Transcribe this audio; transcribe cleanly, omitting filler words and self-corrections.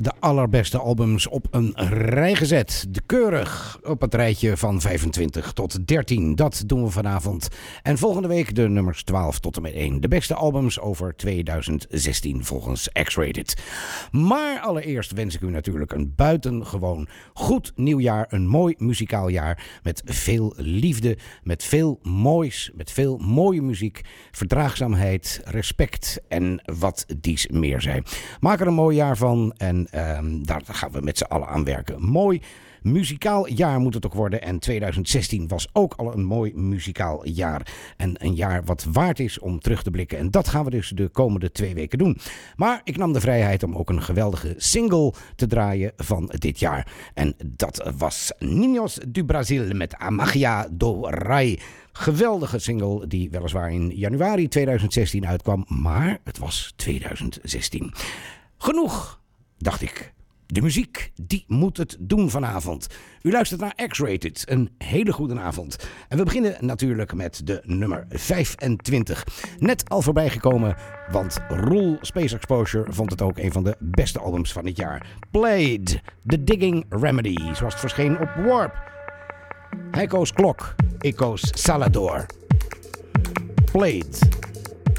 de allerbeste albums op een rij gezet. De keurig op het rijtje van 25 tot 13. Dat doen we vanavond. En volgende week de nummers 12 tot en met 1. De beste albums over 2016 volgens X-Rated. Maar allereerst wens ik u natuurlijk een buitengewoon goed nieuwjaar. Een mooi muzikaal jaar met veel liefde, met veel moois, met veel mooie muziek, verdraagzaamheid, respect en wat dies meer zijn. Maak er een mooi jaar van en daar gaan we met z'n allen aan werken. Mooi muzikaal jaar moet het ook worden. En 2016 was ook al een mooi muzikaal jaar. En een jaar wat waard is om terug te blikken. En dat gaan we dus de komende 2 weken doen. Maar ik nam de vrijheid om ook een geweldige single te draaien van dit jaar. En dat was Niños do Brasil met A Magia do Rai. Geweldige single die weliswaar in januari 2016 uitkwam. Maar het was 2016. Genoeg, dacht ik. De muziek, die moet het doen vanavond. U luistert naar X-Rated. Een hele goede avond. En we beginnen natuurlijk met de nummer 25. Net al voorbij gekomen, want Roel Space Exposure vond het ook een van de beste albums van het jaar. Played, The Digging Remedy, zoals het verscheen op Warp. Hij koos Klok, ik koos Salador. Played.